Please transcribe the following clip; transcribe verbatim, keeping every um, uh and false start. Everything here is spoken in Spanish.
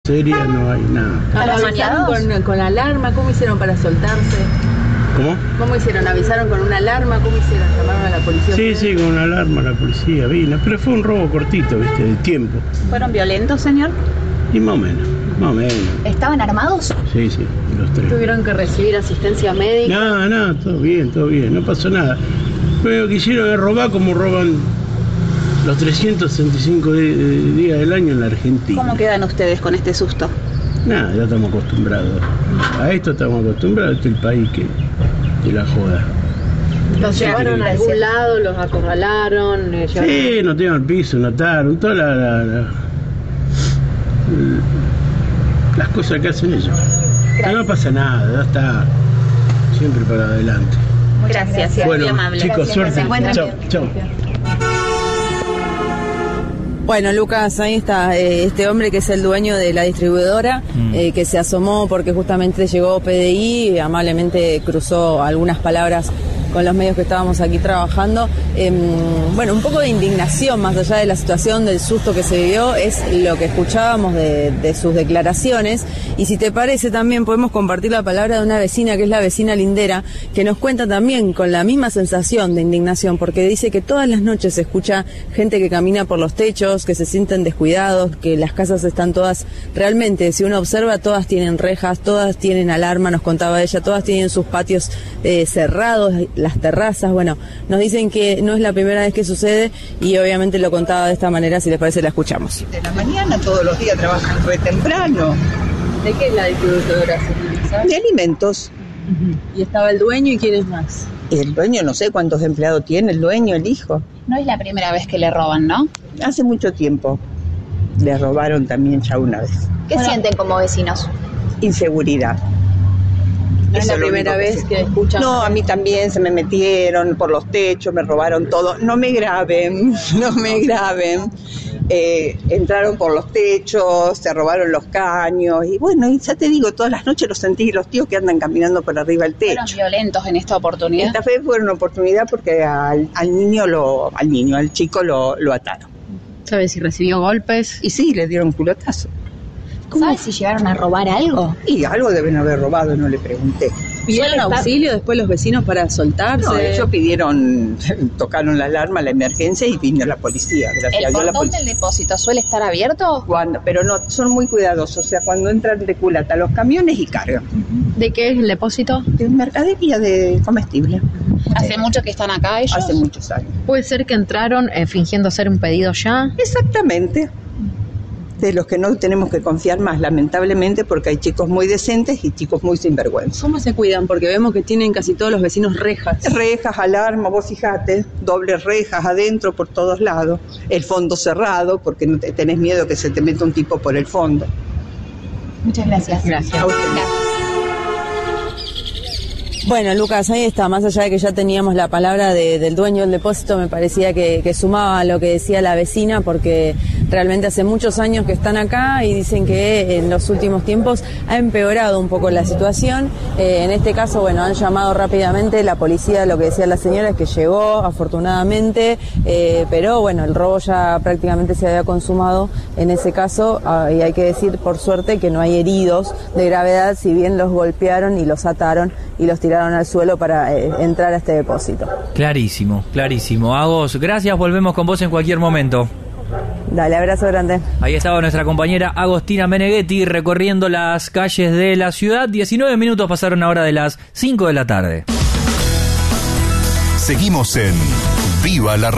histeria, no hay nada. ¿Avisaron con, con alarma? ¿Cómo hicieron para soltarse? ¿Cómo? ¿Cómo hicieron? ¿Avisaron con una alarma? ¿Cómo hicieron? ¿Llamaron a la policía? Sí, sí, con una alarma la policía vino, pero fue un robo cortito, ¿viste? De tiempo. ¿Fueron violentos, señor? Y más o menos, más o menos. ¿Estaban armados? Sí, sí, los tres. ¿Tuvieron que recibir asistencia médica? No, no, todo bien, todo bien, no pasó nada. Pero quisieron robar como roban los trescientos sesenta y cinco días del año en la Argentina. ¿Cómo quedan ustedes con este susto? Nada, ya estamos acostumbrados. A esto estamos acostumbrados, este es el país que, que la joda. ¿Los llevaron a algún lado? ¿Los acorralaron? Eh, sí, nos tiraron al piso, nos ataron, todas la, la, la, las cosas que hacen ellos. Pero no pasa nada, ya está siempre para adelante. Muchas gracias, bueno, muy amable. Chicos, Gracias, suerte. Chao, chao. Bueno, Lucas, ahí está eh, este hombre que es el dueño de la distribuidora, mm. eh, que se asomó porque justamente llegó P D I y amablemente cruzó algunas palabras con los medios que estábamos aquí trabajando. Eh, bueno, un poco de indignación, más allá de la situación, del susto que se vivió, es lo que escuchábamos de, de sus declaraciones. Y si te parece, también podemos compartir la palabra de una vecina, que es la vecina Lindera, que nos cuenta también con la misma sensación de indignación, porque dice que todas las noches se escucha gente que camina por los techos, que se sienten descuidados, que las casas están todas, realmente, si uno observa, todas tienen rejas, todas tienen alarma, nos contaba ella, todas tienen sus patios eh, cerrados, las terrazas. Bueno, nos dicen que no es la primera vez que sucede y obviamente lo contaba de esta manera. Si les parece, la escuchamos. De la mañana, todos los días trabajan re temprano. ¿De qué es la distribuidora? De alimentos. Uh-huh. ¿Y estaba el dueño y quién es más? El dueño, no sé cuántos empleados tiene, el dueño, el hijo. No es la primera vez que le roban, ¿no? Hace mucho tiempo le robaron también ya una vez. ¿Qué bueno, sienten como vecinos? Inseguridad. ¿No es la primera vez que escuchan? No, a mí también se me metieron por los techos, me robaron todo. No me graben, no me graben. Eh, entraron por los techos, se robaron los caños. Y bueno, y ya te digo, todas las noches los sentí, los tíos que andan caminando por arriba del techo. ¿Fueron violentos en esta oportunidad? Esta vez fue una oportunidad porque al, al niño, lo al niño, al chico lo, lo ataron. ¿Sabes si recibió golpes? Y sí, le dieron culotazo. ¿Sabes si llegaron a robar algo? Y algo deben haber robado, no le pregunté. ¿Pidieron auxilio después los vecinos para soltarse? No, ellos pidieron, tocaron la alarma, la emergencia y vino la policía. Gracias ¿El a Dios, portón la policía. del depósito suele estar abierto? Cuando, pero no, son muy cuidadosos, o sea, cuando entran de culata los camiones y cargan. ¿De qué es el depósito? De mercadería de comestible. ¿Hace mucho que están acá ellos? Hace muchos años. ¿Puede ser que entraron eh, fingiendo hacer un pedido ya? Exactamente. De los que no tenemos que confiar más, lamentablemente, porque hay chicos muy decentes y chicos muy sinvergüenza. ¿Cómo se cuidan? Porque vemos que tienen casi todos los vecinos rejas. Rejas, alarma, vos fijate, dobles rejas adentro por todos lados, el fondo cerrado, porque no te, tenés miedo que se te meta un tipo por el fondo. Muchas gracias. Gracias. A usted. Bueno, Lucas, ahí está, más allá de que ya teníamos la palabra de, del dueño del depósito, me parecía que, que sumaba a lo que decía la vecina, porque realmente hace muchos años que están acá y dicen que en los últimos tiempos ha empeorado un poco la situación. Eh, en este caso, bueno, han llamado rápidamente, la policía, lo que decía la señora es que llegó, afortunadamente, eh, pero bueno, el robo ya prácticamente se había consumado en ese caso, ah, y hay que decir, por suerte, que no hay heridos de gravedad, si bien los golpearon y los ataron y los tiraron al suelo para eh, entrar a este depósito. Clarísimo, clarísimo. Agos, gracias, volvemos con vos en cualquier momento. Dale, abrazo grande. Ahí estaba nuestra compañera Agostina Meneghetti recorriendo las calles de la ciudad. diecinueve minutos pasaron ahora de las cinco de la tarde. Seguimos en Viva la Radio.